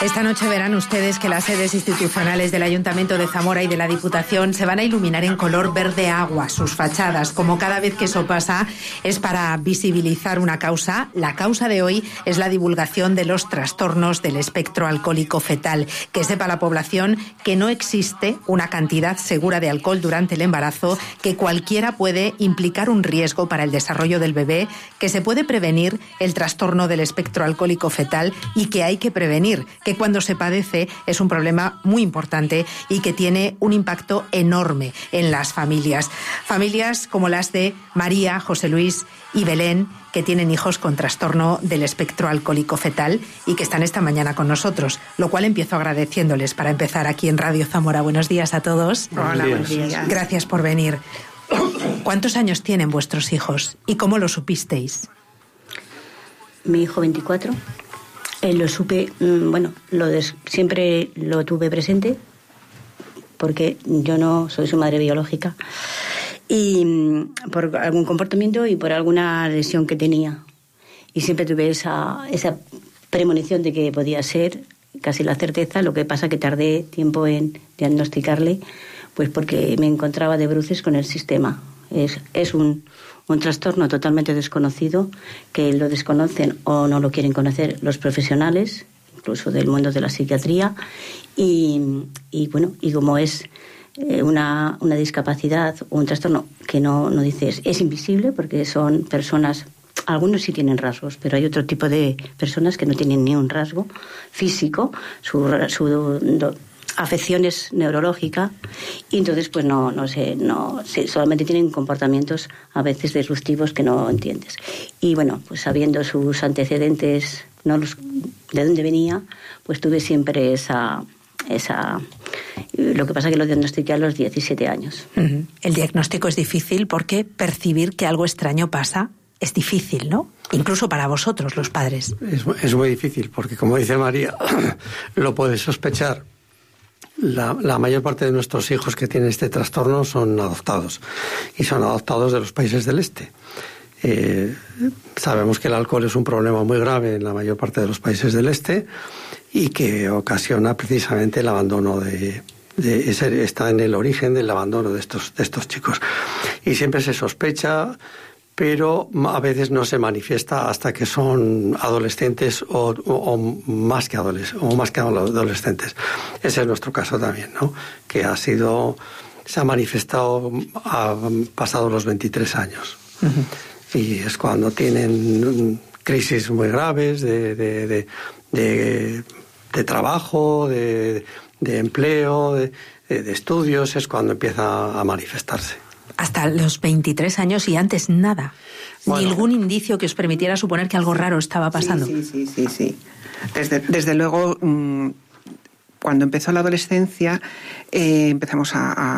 Esta noche verán ustedes que las sedes institucionales del Ayuntamiento de Zamora y de la Diputación se van a iluminar en color verde agua. Sus fachadas, como cada vez que eso pasa, es para visibilizar una causa. La causa de hoy es la divulgación de los trastornos del espectro alcohólico fetal. Que sepa la población que no existe una cantidad segura de alcohol durante el embarazo, que cualquiera puede implicar un riesgo para el desarrollo del bebé, que se puede prevenir el trastorno del espectro alcohólico fetal y que hay que prevenir, que cuando se padece es un problema muy importante y que tiene un impacto enorme en las familias. Familias como las de María, José Luis y Belén, que tienen hijos con trastorno del espectro alcohólico fetal y que están esta mañana con nosotros, lo cual empiezo agradeciéndoles para empezar aquí en Radio Zamora. Buenos días a todos. Hola, buenos días. Gracias por venir. ¿Cuántos años tienen vuestros hijos y cómo lo supisteis? Mi hijo 24. Lo supe, siempre lo tuve presente porque yo no soy su madre biológica, y por algún comportamiento y por alguna lesión que tenía, y siempre tuve esa premonición de que podía ser, casi la certeza. Lo que pasa que tardé tiempo en diagnosticarle, pues porque me encontraba de bruces con el sistema. Es un trastorno totalmente desconocido, que lo desconocen o no lo quieren conocer los profesionales, incluso del mundo de la psiquiatría, y como es una discapacidad o un trastorno que no dices, es invisible, porque son personas, algunos sí tienen rasgos, pero hay otro tipo de personas que no tienen ni un rasgo físico, su afección es neurológica, y entonces pues no sé, solamente tienen comportamientos a veces disruptivos que no entiendes. Y bueno, pues sabiendo sus antecedentes, de dónde venía, pues tuve siempre esa lo que pasa que lo diagnostiqué a los 17 años. Uh-huh. El diagnóstico es difícil porque percibir que algo extraño pasa es difícil, ¿no? Incluso para vosotros, los padres. Es muy difícil porque, como dice María, lo puedes sospechar. La mayor parte de nuestros hijos que tienen este trastorno son adoptados, y son adoptados de los países del este. Sabemos que el alcohol es un problema muy grave en la mayor parte de los países del este y que ocasiona precisamente el abandono está en el origen del abandono de estos chicos. Y siempre se sospecha, pero a veces no se manifiesta hasta que son adolescentes o más que adolescentes. Ese es nuestro caso también, ¿no? Que se ha manifestado pasado los 23 años. Uh-huh. Y es cuando tienen crisis muy graves de trabajo, de empleo, de estudios, es cuando empieza a manifestarse. Hasta los 23 años y antes nada. Bueno, ningún indicio que os permitiera suponer que algo raro estaba pasando. Sí. Desde luego, cuando empezó la adolescencia, empezamos a